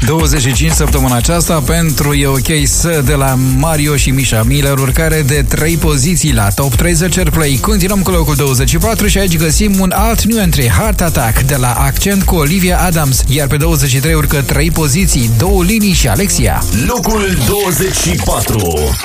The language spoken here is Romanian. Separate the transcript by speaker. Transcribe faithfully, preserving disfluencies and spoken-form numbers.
Speaker 1: douăzeci și cinci săptămâna aceasta pentru E OK Să de la Mario și Misha Miller, urcare de trei poziții la Top treizeci Airplay. Continuăm cu locul douăzeci și patru și aici găsim un alt new entry, Heart Attack de la Accent cu Olivia Adams, iar pe douăzeci și trei urcă trei poziții, Două Linii și Alexia.
Speaker 2: Locul douăzeci și patru.